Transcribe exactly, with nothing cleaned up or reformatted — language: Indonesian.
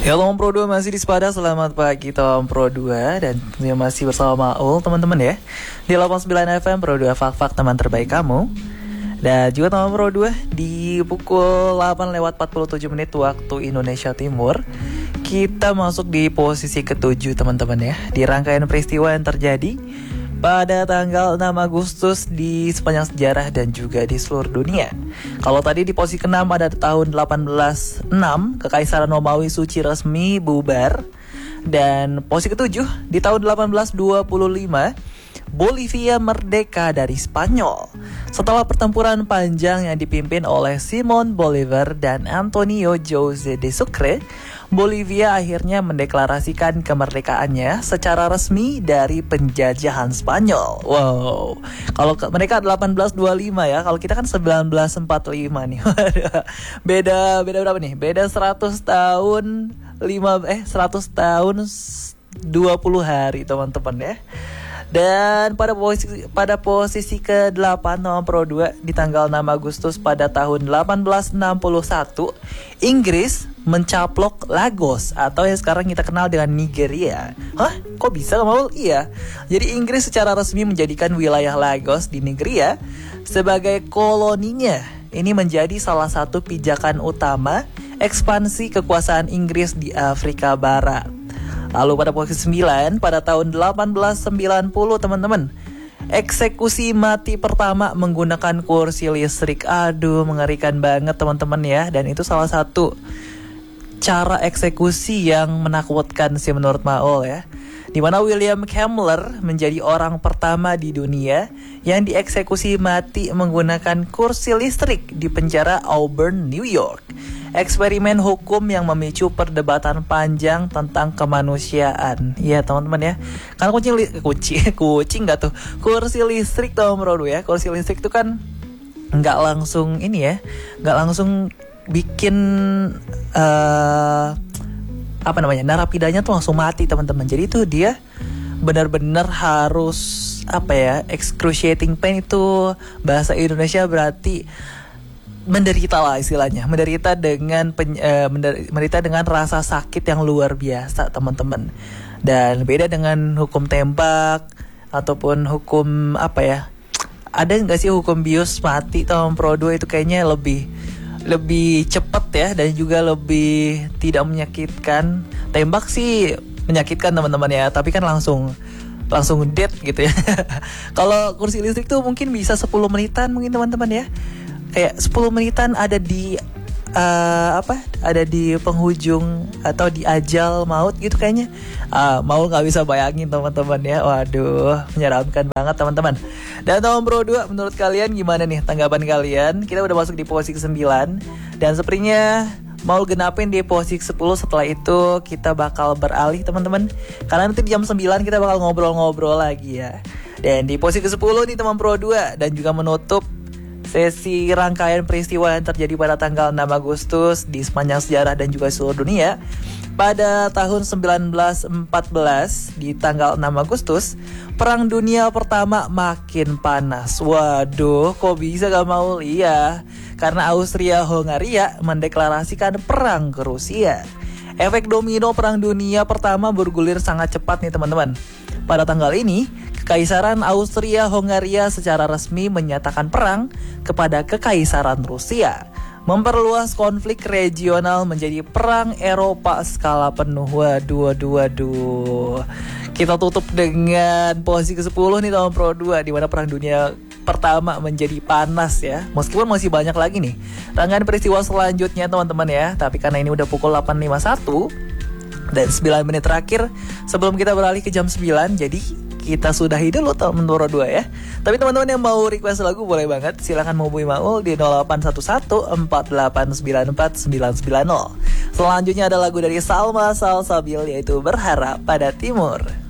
Ya, Tom Pro dua masih di Sepada. Selamat pagi Tom Pro dua. Dan tentunya masih bersama Maul teman-teman ya, di delapan puluh sembilan F M Pro dua, Fak-Fak teman terbaik kamu. Dan juga Tom Pro dua di pukul delapan lewat empat puluh tujuh menit waktu Indonesia Timur. Kita masuk di posisi ketujuh teman-teman ya, di rangkaian peristiwa yang terjadi pada tanggal enam Agustus di sepanjang sejarah dan juga di seluruh dunia. Kalau tadi di posisi keenam ada tahun delapan belas enam, Kekaisaran Romawi Suci resmi bubar. Dan posisi ketujuh di tahun delapan belas dua puluh lima, Bolivia merdeka dari Spanyol. Setelah pertempuran panjang yang dipimpin oleh Simón Bolívar dan Antonio José de Sucre, Bolivia akhirnya mendeklarasikan kemerdekaannya secara resmi dari penjajahan Spanyol. Wow, kalau ke, mereka delapan belas dua puluh lima ya, kalau kita kan sembilan belas empat puluh lima nih. beda beda berapa nih? Beda seratus tahun lima eh seratus tahun dua puluh hari teman-teman ya. Dan pada posisi pada posisi kedelapan nomor Pro dua di tanggal enam Agustus pada tahun delapan belas enam puluh satu, Inggris mencaplok Lagos atau yang sekarang kita kenal dengan Nigeria. Hah? Kok bisa mau? Iya. Jadi Inggris secara resmi menjadikan wilayah Lagos di Nigeria sebagai koloninya. Ini menjadi salah satu pijakan utama ekspansi kekuasaan Inggris di Afrika Barat. Lalu pada posisi sembilan pada tahun delapan belas sembilan puluh teman-teman, eksekusi mati pertama menggunakan kursi listrik. Aduh, mengerikan banget teman-teman ya. Dan itu salah satu cara eksekusi yang menakutkan sih menurut Maul ya, di mana William Kemmler menjadi orang pertama di dunia yang dieksekusi mati menggunakan kursi listrik di penjara Auburn, New York. Eksperimen hukum yang memicu perdebatan panjang tentang kemanusiaan. Ya teman-teman ya, karena kucing li- kucing kucing nggak tuh kursi listrik Tom Pro dua ya. Kursi listrik itu kan nggak langsung ini ya, nggak langsung bikin uh, apa namanya narapidanya tuh langsung mati teman-teman. Jadi itu dia benar-benar harus apa ya, excruciating pain itu bahasa Indonesia berarti menderita lah istilahnya, menderita dengan pen, uh, menderita dengan rasa sakit yang luar biasa teman-teman. Dan beda dengan hukum tembak ataupun hukum apa ya, ada nggak sih hukum bius mati Tom Pro dua itu kayaknya lebih lebih cepat ya dan juga lebih tidak menyakitkan. Tembak sih menyakitkan teman-teman ya, tapi kan langsung langsung dead gitu ya. Kalau kursi listrik tuh mungkin bisa sepuluh menitan mungkin teman-teman ya. Kayak sepuluh menitan ada di uh, apa? Ada di penghujung atau di ajal maut gitu kayaknya. Uh, mau nggak bisa bayangin teman-teman ya. Waduh, menyeramkan banget teman-teman. Dan Tom Pro dua, menurut kalian gimana nih tanggapan kalian? Kita udah masuk di posisi sembilan dan sepertinya mau genapin di posisi sepuluh. Setelah itu kita bakal beralih teman-teman, karena nanti di jam sembilan kita bakal ngobrol-ngobrol lagi ya. Dan di posisi sepuluh nih teman Pro dua, dan juga menutup sesi rangkaian peristiwa yang terjadi pada tanggal enam Agustus di sepanjang sejarah dan juga seluruh dunia. Pada tahun sembilan belas empat belas di tanggal enam Agustus, Perang Dunia Pertama makin panas. Waduh, kok bisa gak mau? Iya, karena Austria-Hongaria mendeklarasikan perang ke Rusia. Efek domino Perang Dunia Pertama bergulir sangat cepat nih teman-teman. Pada tanggal ini, Kekaisaran Austria-Hongaria secara resmi menyatakan perang kepada Kekaisaran Rusia, memperluas konflik regional menjadi perang Eropa skala penuh. Waduh, waduh, waduh. Kita tutup dengan posisi ke sepuluh nih tahun Pro dua, di mana Perang Dunia Pertama menjadi panas ya. Meskipun masih banyak lagi nih rangkaian peristiwa selanjutnya teman-teman ya, tapi karena ini udah pukul delapan lewat lima puluh satu dan sembilan menit terakhir sebelum kita beralih ke jam sembilan, jadi kita sudahi dulu tahun Pro dua ya. Tapi teman-teman yang mau request lagu boleh banget, silakan hubungi Maul di nol delapan satu satu empat delapan sembilan empat sembilan sembilan nol. Selanjutnya ada lagu dari Salma Salsabil yaitu Berharap Pada Timur.